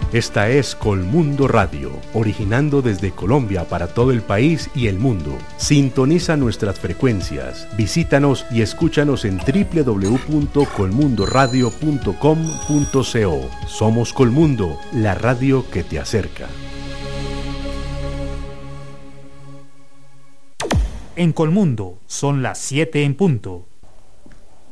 Esta es Colmundo Radio, originando desde Colombia para todo el país y el mundo. Sintoniza nuestras frecuencias, visítanos y escúchanos en www.colmundoradio.com.co. Somos Colmundo, la radio que te acerca. En Colmundo son las 7 en punto.